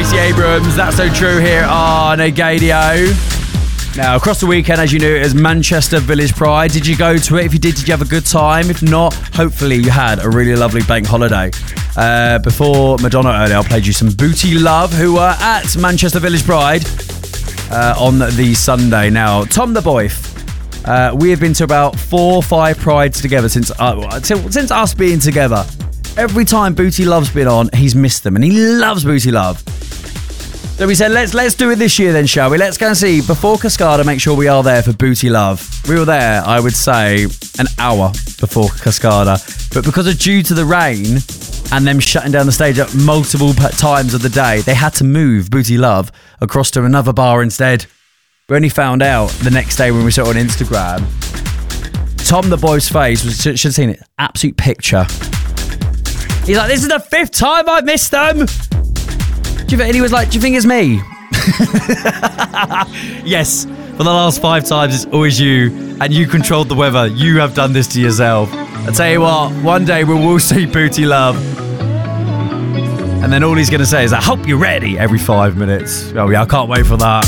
Stacey Abrams. That's so true here on Gadio. Now, across the weekend, as you knew, it was Manchester Village Pride. Did you go to it? If you did you have a good time? If not, hopefully you had a really lovely bank holiday. Before Madonna earlier, I played you some Booty Love, who were at Manchester Village Pride on the Sunday. Now, Tom the Boyf. We have been to about 4 or 5 prides together since us being together. Every time Booty Love's been on, he's missed them, and he loves Booty Love. So we said, let's do it this year then, shall we? Let's go and see, before Cascada, make sure we are there for Booty Love. We were there, I would say, an hour before Cascada. But because of due to the rain and them shutting down the stage at multiple times of the day, they had to move Booty Love across to another bar instead. We only found out the next day when we saw it on Instagram. Tom the Boy's face, should have seen it, absolute picture. He's like, this is the 5th time I've missed them. And he was like, do you think it's me? Yes, for the last 5 times it's always you, and you controlled the weather. You have done this to yourself. I tell you what, one day we will see Booty Love, and then all he's going to say is, I hope you're ready, every 5 minutes. Oh yeah, I can't wait for that.